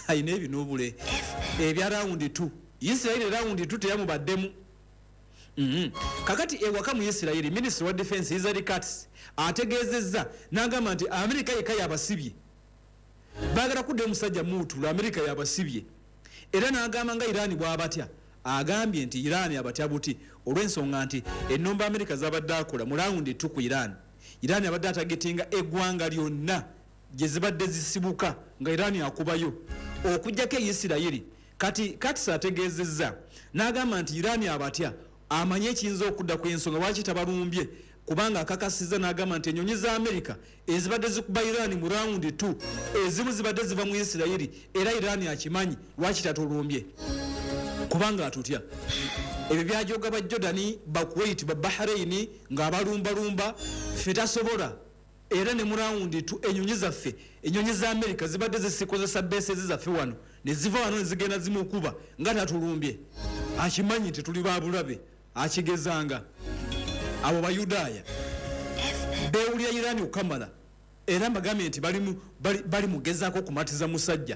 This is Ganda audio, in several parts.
ayina ebinubule ebya round 2 Israel round 2 teyamubaddemu kakati ewaka mu Israel Minister wa Defense Israel Katz ategeezezza n'agamba nti Amerika yeka yabasibye bagala kudde musajja mutu Amerika yabasibye era n'agamba nga Iran bw'abatya agambye nti Iran abatya buti olw'ensonga nti ennomba Amerika zabadde akola mu round 2 ku Iran abadde atagetinga eggwanga lyonna gye zibadde zisibuka nga Iran akubayo okujjako Isirayiri kati ategeezezza n'agamba nti Iran abatya amanye ekiyinza okudda ku ensonga lwaki tabalumbye kubanga akakasizza n'agamba nti ennyonyi za Amerika ezibadde zikuba Iran mu round 2 ezimu zibadde ziva mu Isirayiri era Iran akimanyi lwaki tatulumbye kubanga atutya ebyo byajoga ba Jordani ba Kuwait ba Bahrain ng'abalumbalumba ffe tasobola era ne mu round 2 ennyonyi zaffe ennyonyi za Amerika zibadde zisikozesa base zaffe wano ne ziva wano ne zigenda zimukuba nga tatulumbye akimanyi nti tuli babulabe akigezanga abo bayudaaya bewulira Iran okamala era mbagambye nti bali mugezaako kumatiza musajja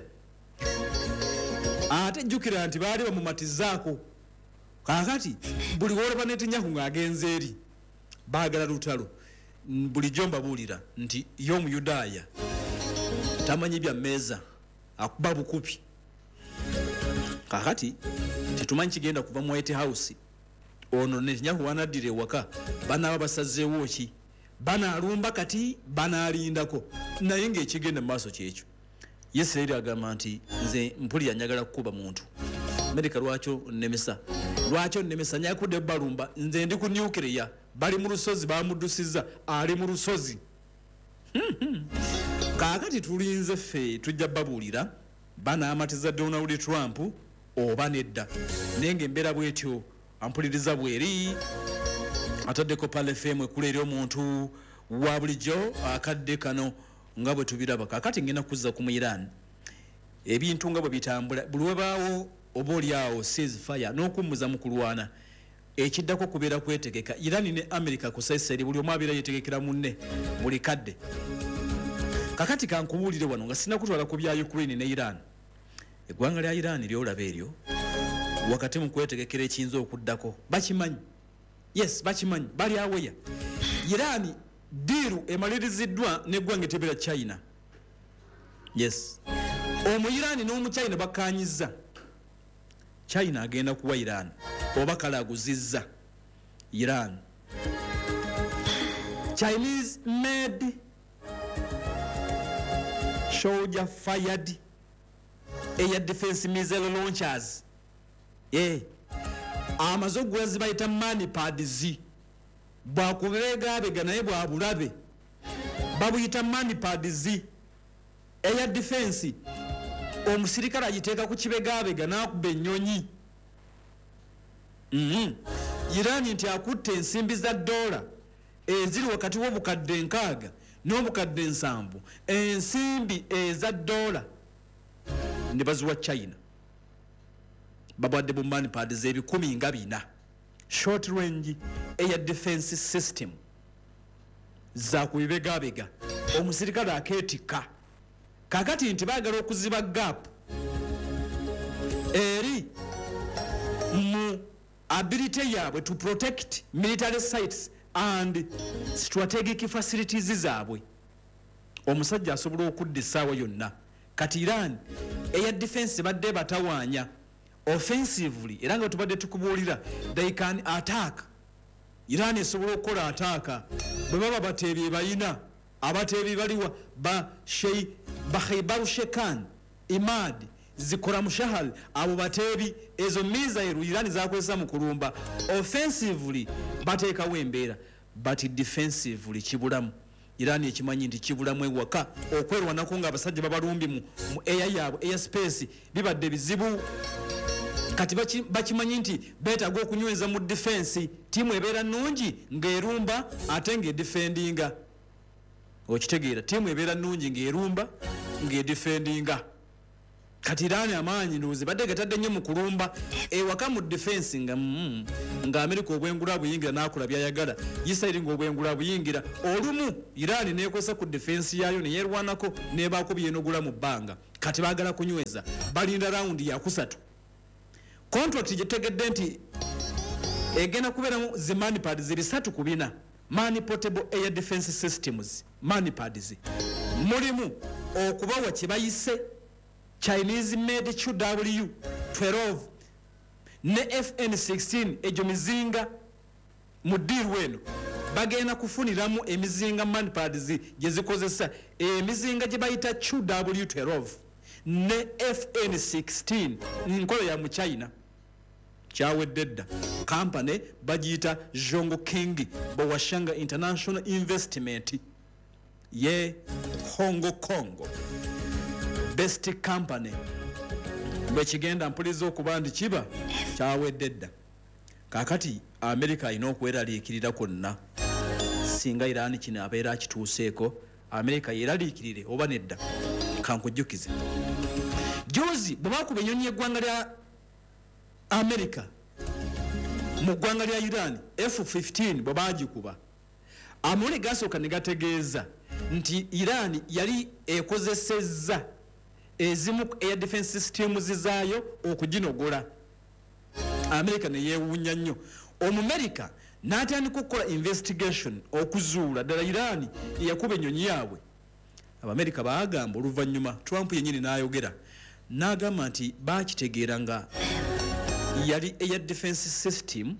ate jjukira nti baali bamumatizaako kakati buli wolaba Netanyahu ng'agenze eri baagala lutalo bulijjo mbabuulira nti y'omuyudaaya tamanyi bya mmeeza akuba bukupi kakati tetumanyi kigenda kuva mu White House ono Netanyahu wanaddira ewaka banaaba basazeewo ki banaalumba kati banaalindako naye ng'ekigenda mu maaso kyekyo Israel agamba nti nze mpulira njagala kukuba muntu Amerika lwakyo nnemesa nyakudde balumba nze ndi ku nuclear bali mu lusozi bamudusizza ali mu lusozi kakati tulinze ffe tujja babuulira banaamatiza Donald Trump oba nedda nenge embeera bwetyo ampuliriza bweri ataddeko Pale FM ekula eri omuntu wa bulijjo akadde kano nga bwe tubiraba kakati ngenda kuzza ku Iran ebintu nga bwe bitambula buli webaawo oba oliawo ceasefire n'okummuza mu kulwana ekiddako kubeera kwetegeka Iran ne America kusaiseri buli omu abeera yetegekera munne buli kadde kakati kankubuulire wano nga sinakutwala ku bya Ukraine ne Iran eggwanga lya Iran lyolaba eryo wakati mu kwetegekera ekiyinza okuddako bakimanyi bakimanyi bali aweya Iran diru emaliriziddwa n'eggwanga etebera China omu Iran n'omu China bakanyizza China agenda kuwa Iran oba kalaguzizza Iran Chinese made soldier fired air defense missile launchers amazogwa zibayita mani pads bwakubega naye bwabulabe babuyita mani pads air defense omusirikale agiteeka ku kibegabega n'akuba ennyonyi Iran nti akutte ensimbi za dola eziri wakati w'obukadde 6 n'obukadde 7 ensimbi eza dola ne baziwa China babadde bomani pads ebikumi nga 4 short range air defense system za kubibegabega omusirikale akeetika kakati nti baagala okuziba gap eri mu ability yaabwe to protect military sites and strategic facilities zaabwe omusajja asobola okudda essaawa yonna kati Iran air defense badde batawaanya offensively era nga tubadde tukubuulira they can attack Iran esobola okukola attack bwe baba bateebye bayina abateebi baliwa ba Khaybar Shekan Imad zikora mushahal abo bateebi ezo missile Iran zakozesa mu kulumba offensively bateekawo embeera but defensively kibulamu Iran ekimanyi nti kibulamu ewaka okwerwanako nga abasajja babalumbi mu air yaabwe air space bibadde bizibu kati bakimanyi nti beetaaga okunyweza mu defense tiimu ebeera nnungi ng'erumba ate ng'edefendinga okitegeera tiimu ebeera nnungi ng'erumba ng'edefendinga kati Iran amaanyi ndoze badde gatadde nnyo mu kulumba ewaka mu defense nga America obwengula buyingira nakola byayagala Israel ngo obwengula buyingira olumu Iran nekosa ku defense yayo ne yerwanako nebako byenogula mu banga kati bagala kunyweza balinda round ya kusatu contract jetegedde nti egena kuberamu zimanipad zibisatu kubina mani portable air defense systems manipads mulimu okubawa kibayise Chinese made QW12 ne FN16 ejo mizinga mu deal weno bagenda kufuniramu emizinga manipads jezikozesa emizinga je bayita QW12 ne FN16 nkolo ya mu China chawededda company bajita Zhongguo King Bawashanga International Investment ye Hong Kong best company bwekigenda mpulizo okubandi kiba kyawededda kakati America ino okweraliikirira konna singa Iran kino abeera akituuseeko America yeraliikirire oba nedda kankujjukize jozi bwakuba ennyonyi eggwanga lya America mu ggwanga lya Iran F-15 bwabagikuba amuli gasooka ne gategeeza nti Iran yali ekozesezza ezimu air defense systems zaayo okuginogola America ne yeewuunya nnyo Omumerika n'atandika okukola investigation okuzuula ddala Iran eyakuba ennyonyi yaabwe Abamerika baagamba oluvannyuma Trump yennyini n'ayogera n'agamba nti baakitegeera nga yali air defense system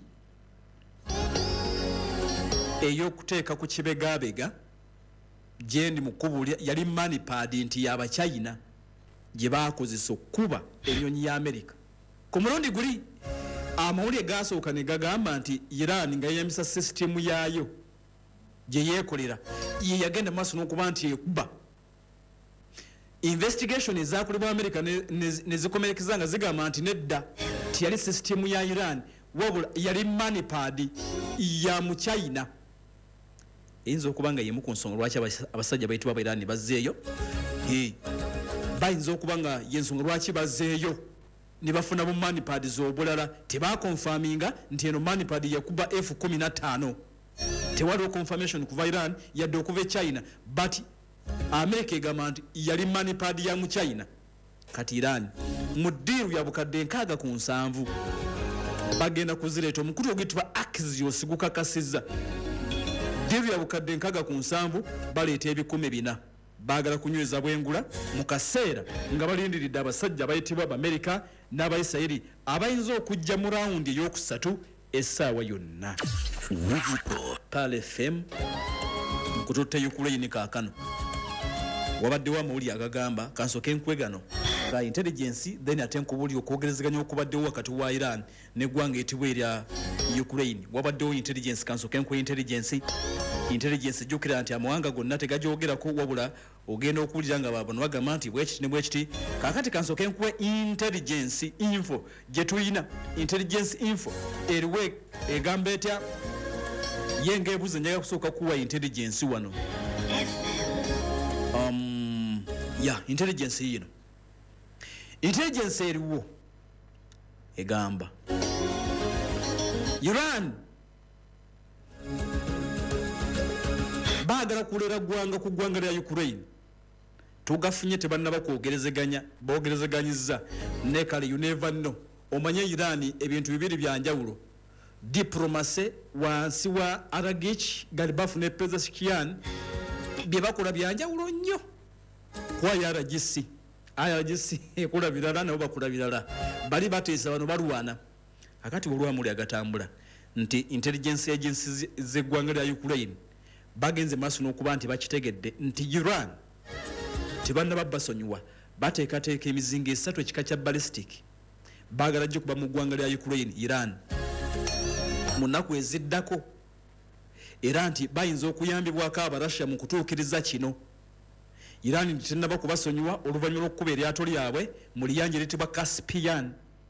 eyokuteeka ku kibegabega jendi mukubulya yali manipad nti yaba China gye baakozesa okuba ennyonyi ya America ku mulundi guli amawulire gasooka ne gagamba nti Iran nga yeyambisa system yaayo gye yeekolera ye yagenda maaso n'okuba nti ekuba investigation ezakolebwa America ne zikomerekeza nga zigamba nti nedda tiyali system ya Iran wabula yali manipad ya mu China inzo okubanga yemu ku nsonga lwaki abasajja bayitibwa aba Iran bazzeeyo bayinza okubanga yensonga lwaki bazzeeyo ne bafuna bu manipad z'obulala tebakonfaminga nti eno manipad yakuba F-15 tewaliwo confirmation kuva Iran yadde okuva e China but America egamba nti yali manipad ya mu China kati Iran mu deal ya bukadde nkaaga ku 7 bagenda kuzireeta omukutu oguyitibwa Axios gukakasizza deal ya bukadde nkaaga ku 7 baleeta ebikumi 4 baagala kunyweza bwengula mu kaseera nga balindiridde abasajja abayitibwa Abamerika n'Abayisirayiri abayinza okujja mu rawundi ey'okusatu essaawa yonna Pale FM nkututte Ukraine kaakano wabaddewo amawulire agagamba kansooke nkwegano nga intelligence then ate nkubuli okwogerezeganya okubaddewo wakati wa Iran neggwanga etibwa erya Ukraine wabaddewo intelligence kansooke nkwe intelligence jjukira nti amawanga gonna tegajoogerako wabula ogenda okuwulira nga bano bagamba nti bwekiti ne bwekiti kaakati kansooke nkuwe intelligence info gye tulina intelligence info eriwe egamba etya yenga ebuuza njaga kusooka kuwa intelligence wano intelligence yino intelligence eriwo egamba Iran baagala kulera gwanga ku gwanga lya Ukraine tugafunye tebannaba kwogerezeganya boogerezeganyizza ne kale you never know omanye Iran ebintu bibiri bya njawulo diplomacy wansi wa Aragich Garibaf ne Pezeshkian bye bakola bya njawulo nnyo kwa IRGC ekola birala nabo bakola birala bali bateesa bano balwana akati olwamuli agatambula nti intelligence agencies z'eggwanga lya Ukraine bagenze maaso n'okuba nti bakitegedde nti Iran tebannaba basonyiwa bateekateeka emizinga 3 ekika kya ballistic baagala gye kuba mu ggwanga lya Ukraine Iran mu nnaku eziddako era nti bayinza okuyambibwako Abarussia mu kutuukiriza kino Iran tennaba kubasonyiwa oluvannyuma lw'okukuba eryato lyabwe mu liyanja eritibwa Caspian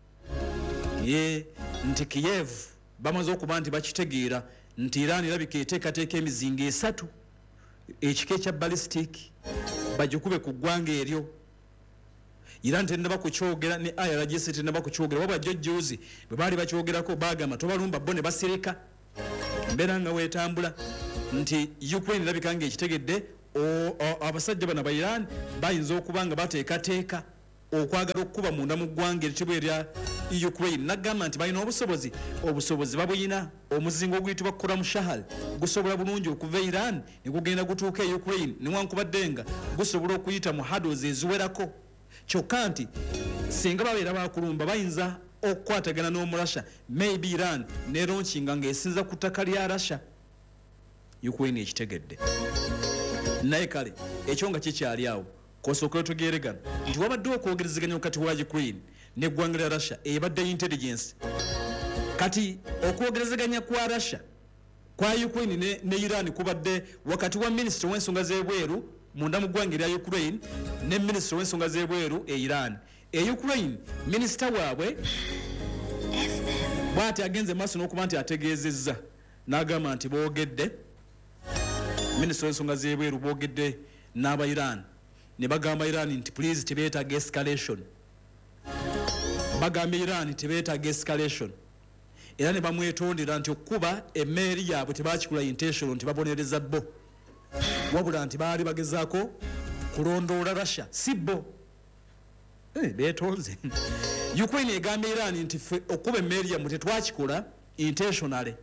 nti Kiev bamaze okuba nti bakitegeera nti Iran erabika eteekateeka emizinga 3 ekika ekya ballistic bagikube ku ggwanga eryo Iran tennaba kukyogera ne IRGC tennaba kukyogera wabula jjojjoozi bwe baali bakyogerako bagamba tobalumba bo ne basirika mbeera nga weetambula nti Ukraine irabika ng'ekitegedde abasajja bano aba Iran bayinza okuba nga bateekateeka okwagala okukuba munda mu ggwanga eritibwa erya Ukraine nagamba nti balina obusobozi babuyina omuzingo oguyitibwa Khorram Shahar gusobola bulungi okuva Iran ne gugenda gutuuka e Ukraine newankubadde nga gusobola okuyita mu hurdles eziwerako kyokka nti singa babeera bakulumba bayinza okukwatagana n'omurasha maybe Iran ne launchinga ng'esinza ku ttaka lya Russia Ukraine ekitegedde naye kale ekyo nga kikyali awo kosooka otegeeregana nti wabaddewo okwogerezeganya wakati wa Ukraine n'eggwanga lya Russia ebadde intelligence kati okwogerezeganya kwa Russia kwa Ukraine ne Iran kubadde wakati wa minister w'ensonga z'ebweru munda mu ggwanga lya Ukraine ne minister w'ensonga z'ebweru e Iran Ukraine minister waabwe bw'ati agenze maaso n'okuba nti ategeezezza n'agamba nti boogedde minister w'ensonga z'ebweru boogedde n'aba Iran ne bagamba Iran nti please tebeetaaga escalation bagamba Iran tebeetaaga escalation era ne bamwetondera nti okuba emmeeri yaabwe tebakikola intention nti babonereza bo wabula nti baali bagezaako kulondoola Russia si bo beetonze Ukraine egamba Iran nti ffe okuba emmeeri yammwe tetwakikola intentionally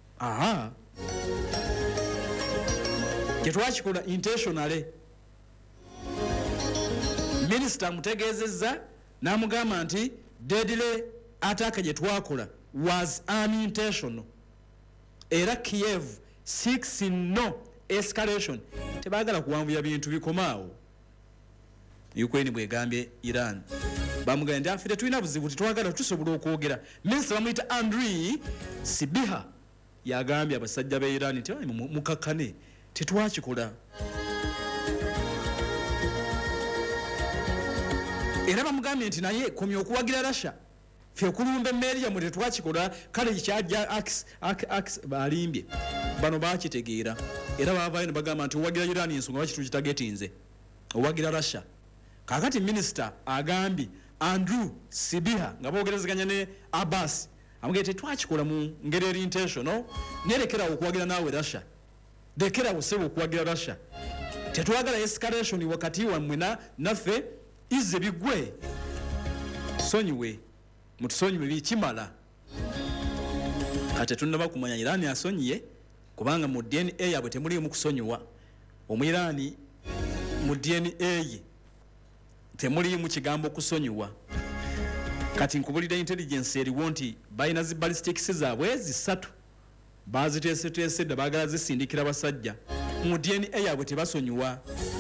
tetwakikola intentionally Minister amutegeezezza n'amugamba nti deadly attack gye twakola was unintentional era Kiev seeks no escalation tebaagala kuwanvuya bintu bikomaawo Ukraine bwegambye Iran bamugambye nti afite tulina buzibu tetwagala tusobola okwogera Minister bamuyita Andriy Sybiha yagambye abasajja ba Iran nti mukakkane tetwakikola era bamugambye nti naye komya okuwagira Russia ffe okulumba emmeeri yammwe tetwakikola kale kyajja balimbye bano bakitegeera era baavaayo ne bagamba nti owagira Iran ensonga bakitu kitagetinze owagira Russia kakati minister agambye Andrew Sybiha nga boogerezeganya ne Abbas amugambye tetwakikola mu ngeri eri intentional nerekerawo okuwagira naawe Russia lekerawo sebo okuwagira Russia tetwagala escalation wakati wammwe naffe izze bigwe sonyiwe mutusonyiwe bikimala kati tunaba kumanya Iran asonyiye kubanga mu DNA yabwe temuli mu kusonyiwa omwirani mu DNA temuli mu kigambo kusonyiwa kati nkubulira intelligence eriwo nti bayina zi ballistics zaabwe zisatu baziteeseteese dda baagala zisindikira basajja mu DNA yabwe tebasonyiwa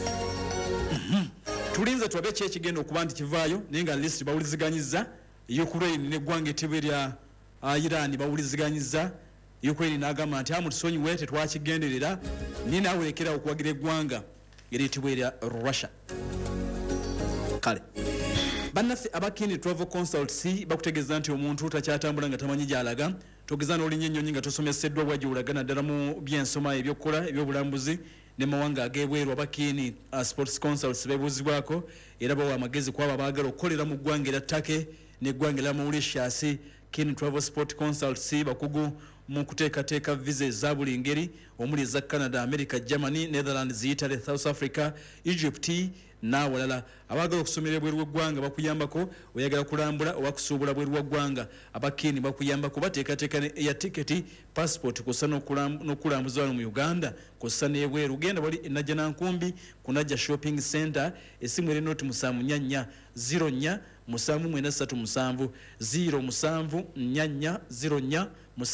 tulinze tulabe ki ekigenda okuba nti kivaayo naye nga list bawuliziganyiza Ukraine n'eggwanga ettibwa erya Iran bawuliziganyiza Ukraine n'agamba nti amutusonyiwe tetwakigenderera naye naawe lekerawo okuwagira eggwanga eriyitibwa erya Russia kale bannaffe abakini travel consultancy bakutegeeza nti omuntu takyatambula nga tamanyi gy'alaga togeza n'olinya ennyonyi nga tosomeseddwa bwajja olagana ddala mu byensoma ebyokukola ebyobulambuzi ne mawanga ageebweru abakini sports consults beebuuzibwako era bawa amagezi kwabo abaagala okukolera mu ggwanga erya Turkey n'eggwanga erya Mauritius Keen Travel Sport Consultancy bakugu mu kuteekateeka visa eza buli ngeri omuli eza Canada, America, Germany, Netherlands, Italy, South Africa, Egypt n'awalala abaagala okusomera ebweru w'eggwanga bakuyambako oyagala kulambula oba kusuubula bweru w'eggwanga abakini bakuyambako bateekateeka ya tiketi passport kussa n'okulambuza wano mu Uganda kussa n'ebweru genda bali enajja nankumbi ku Najja shopping center essimu eri noti 744 04 737 07 nyanya 04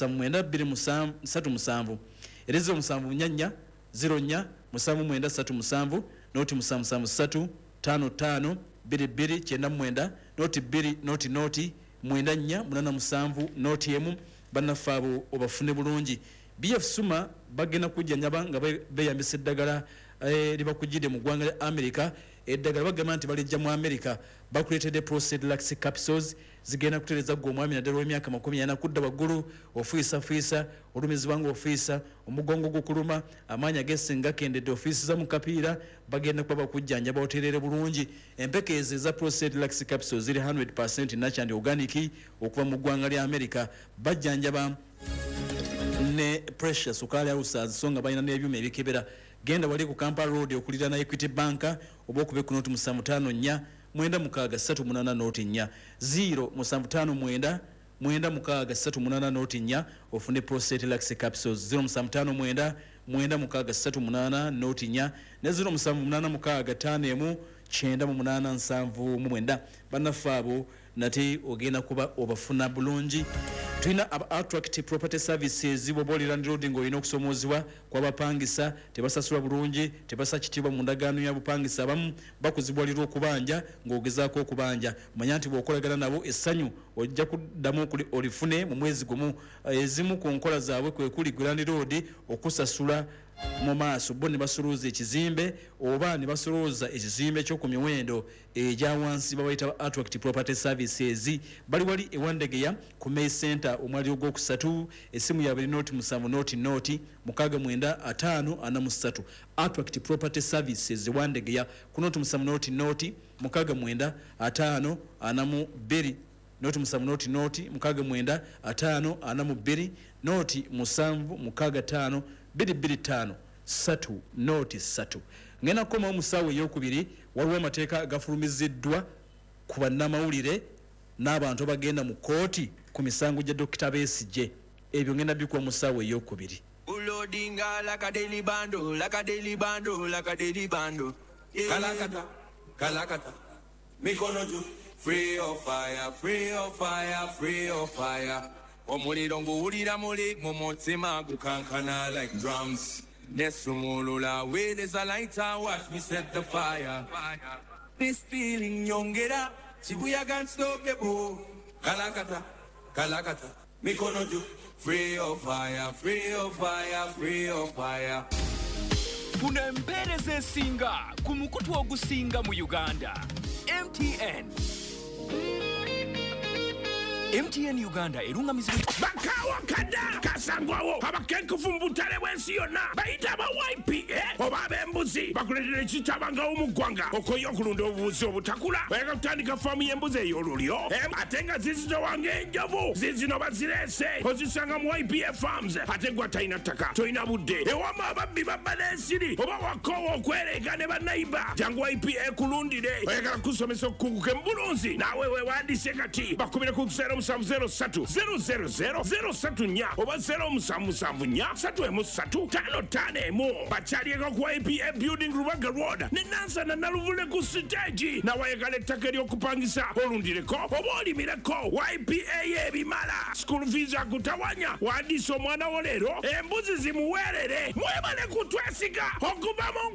727 eri 07 04 737 noti 773 55 22 99 noti 2 noti 94 noti emu bannaffe abo obafune bulungi BF Suma bagenda kujja nyaba nga beyambisa eddagala libakujjidde mu ggwanga lya America eddagala bagamba nti balijja mu America bakuleetedde Prostate Lax Capsules zigenda kutereza gwe omwami naddala w'emyaka 40 kudda waggulu ofiisa olumizibwa nga ofiisa omugongo gukuluma amaanyi agesenga kendedde ofiisi za mu kapiira bagenda kuba bakujjanja baoterere bulungi empeke ezo eza Prostate Lax Capsules ziri 100% natural and organic okuva mu ggwanga lya America bajjanjaba ne pressure sukali ulcers songa balina n'ebyuma ebikebera genda wali ku Kampala Road okulira na Equity Bank oba okube ku noti 754 mwenda mukaga 38 noti 4 0 759 noti 4 ofune Prostate Lax Capsules 0 mwenda mukaga 38 noti 4 ne 0 789 banafaabo nati ogenda kuba obafuna bulungi tulina Attract Property Services bobolira ndiro ngo ino okusomozibwa kw'abapangisa tebasasula bulungi tebasa kitibwa mu ndagaano ya bupangisa abamu bakuzibwalira okubanja ng'ogezaako okubanja manya nti bw'okolagana nabo essanyu ojja kuddamu olifune mu mwezi gumu ezimu ku nkola zaabwe kwe kuli Grand Road okusasula mu maaso bo ne basuluuza ekizimbe oba ne basuluuza ekizimbe ky'oku miwendo egya wansi babayita Attract Property Services bali wali ewandegeya ku May Center omwali ogwokusatu esimu ya buli noti 7 noti 6953 Attract Property Services ewandegeya ku noti 7 noti 6952 noti 7 noti 6952 noti 765 25 3 noti 3 ngena koma omusawo eyokubiri waliwo amateeka agafulumiziddwa ku bannamawulire n'abantu bagenda mu kooti ku misango gya Dr. Besigye ebyo ngenda bikuwa omusawo eyokubiri ulodinga like a daily bando kalakata mikono juu free of fire omuliro nguwulira muli mu mutima gukankana like drums nesumulula where there's a lighter watch me set the fire this feeling nyongera chibuyaga unstoppable kalakata mikono juu free of fire funa empeereza esinga ku mukutu ogusinga mu Uganda MTN Uganda erungamizibwa bakawa kada kasangwawo abakenkufu mbutale bwensi yonna bayita aba YPA oba ab'embuzi bakuletera ekitabanga omugwanga okoyo okulunda obubuzi obutakula bayaka kutandika faamu y'embuzi ey'olulyo ate nga zizino wange enjovu zizino bazirese ozisanga mu YPA Farms ate gwa talina ttaka tolina budde ewama ababbi babba n'ensiri oba wakoowa okwereka ne bannayiba jangu YPA kulundire oyagala kusomesa okukunguka embulunzi naawe weewandiise kati bakubire ku 0703000 oba 0774 bakyalieko ku YPA Building Rubaga Road ne Nansana Naluvule ku stage nawayagala ettaka ery'okupangisa olundireko oba olimireko YPA y'ebimala school fees akutawanya wandiisa omwana wo leero embuzi zimuweerere mwebale kutwesiga okuva mu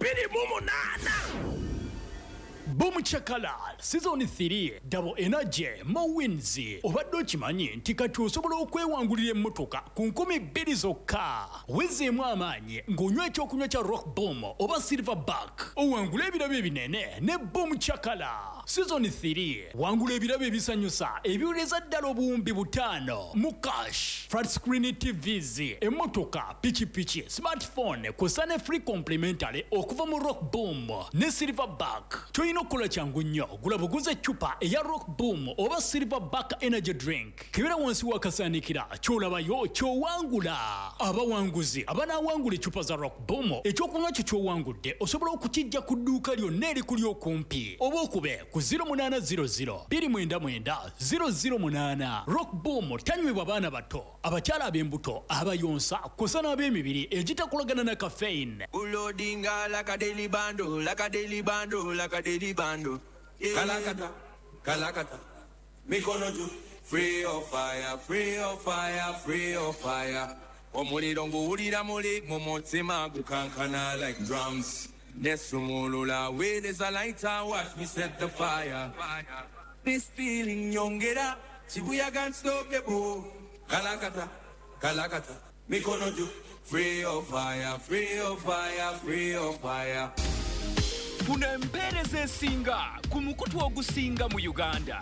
2028 Boom Chakala Season 3 Double Energy Mowins obadde okimanyi nti kati osobola okwewangulira emmotoka ku 20,000 zokka wezeemu amaanyi ng'onywa ekyokunywa kya Rock Boom oba Silverback owangula ebirabo ebinene ne Boom Chakala Season 3 wangula ebirabo ebisanyusa ebiwuleza ddala obuwumbi 5 mu cash flat screen TVs emmotoka pichipichi smartphone kusane free complimentary okuva mu Rock Boom ne Silverback toyino kola changu nnyo gula buguze chupa eya Rock Boom oba Silverback energy drink kibera wansi wakasanikira kyolabayo kyowangula abawanguzi abanawangula chupa za Rock Boom ekyokunywa kyo kyowangudde osobola okukijja ku dduuka lyonna erikuli okumpi oba okube ku 0800 299 Rock Boom tanywebwa baana bato abakyala ab'embuto abayonsa kusana ab'emibiri egitakolagana na caffeine ulodinga like a daily bando kalakata mikono juu free of fire omuliro nguwulira muli mu mutima gukankana like drums nesumulula where there's a lighter watch me set the fire this feeling nyongera chibuyaga unstoppable kalakata mikono juu free of fire funa empeereza esinga ku mukutu ogusinga mu uganda.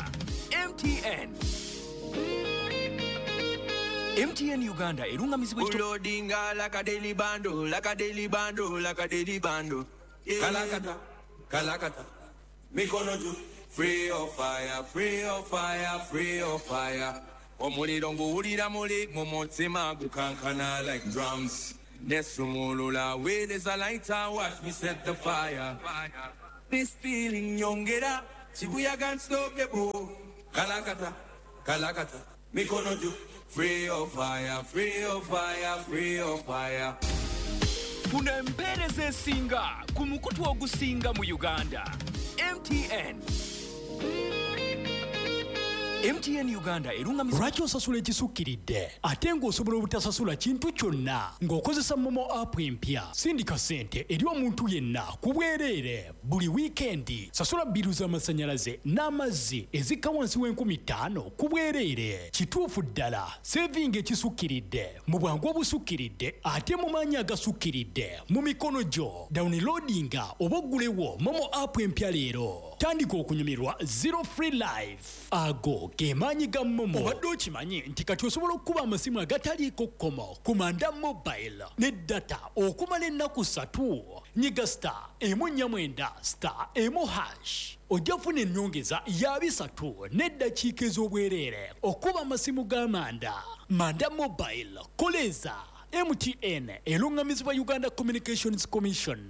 MTN Uganda erungamizibwa Ulodinga like a daily bando, like a daily bando, like a daily bando. Kalakata, Kalakata, Mikonoju, free of fire, free of fire, free of fire. Omulidongo ulira muli, momotsema gukankana like drums. Nesumulula, where there's a lighter, watch me set the fire. This feeling yongera, Shibuya can't stop the boom. Kalakata, Kalakata, Mikonoju, free of fire, free of fire, free of fire. funa empeereza esinga ku mukutu ogusinga mu uganda. MTN Uganda erungamizibwa. Lwaki osasula ekisukkiridde ate ng'osobola obutasasula kintu kyonna ng'okozesa momo app empya? Sindika ssente eri omuntu yenna ku bwereere buli wiikendi. Sasula bbiru z'amasannyalaze n'amazzi ezikka wansi w'50,000 ku bwereere. Kituufu ddala sevinga ekisukkiridde mu bwangu obusukkiridde ate mu maanyi agasukkiridde mu mikono gyo. Downloadinga oba oggulewo momo app empya leero. Tandika okunyumirwa Zero Free Life. Ago ge maanyi ga momo. Obadde okimanyi nti kati osobola okukuba amasimu agataliiko kkomo ku manda mobile ne data okumala ennaku 3. Nyiga *149*1#. Ojja funa ennyongeza ya 3 n'eddakiika ez'obwereere okuba amasimu g'amanda. Manda mobile koleza. MTN erungamizibwa Uganda Communications Commission.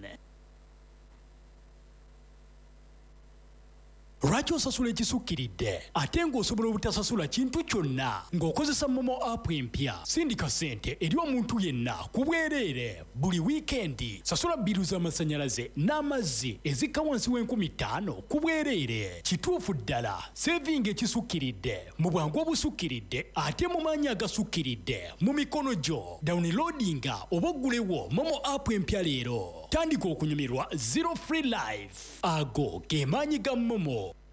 Lwaki osasula ekisukkiridde ate ng'osobola obutasasula kintu kyonna ng'okozesa momo app empya? Sindika ssente eri omuntu yenna ku bwereere buli wiikendi. Sasula bbiru z'amasannyalaze n'amazzi ezikka wansi w'50,000 ku bwereere. Kituufu ddala sevinga ekisukkiridde mu bwangu obusukkiridde ate mu maanyi agasukkiridde mu mikono gyo. Downloadinga oba oggulewo momo app empya leero. Tandika okunyumirwa Zero Free Life. Ago ge maanyi ga momo.